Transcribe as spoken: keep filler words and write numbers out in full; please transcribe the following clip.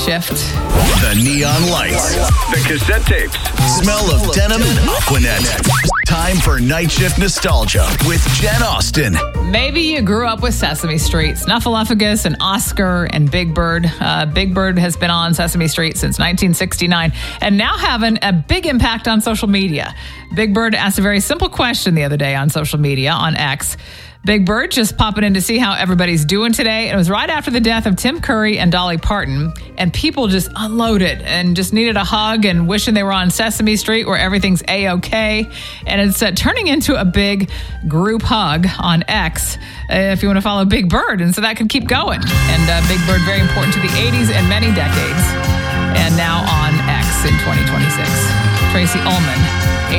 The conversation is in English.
shift. The neon lights. The cassette tapes. Smell of denim and Aquanet. Time for night shift nostalgia with Jen Austen. Maybe you grew up with Sesame Street, Snuffleupagus and Oscar and Big Bird. Uh, Big Bird has been on Sesame Street since nineteen sixty-nine and now having a big impact on social media. Big Bird asked a very simple question the other day on social media on X. Big Bird just popping in to see how everybody's doing today. And it was right after the death of Tim Curry and Dolly Parton. And people just unloaded and just needed a hug and wishing they were on Sesame Street where everything's A-okay. And it's uh, turning into a big group hug on X uh, if you want to follow Big Bird. And so that could keep going. And uh, Big Bird, very important to the eighties and many decades. And now on X in twenty twenty-six. Tracy Ullman.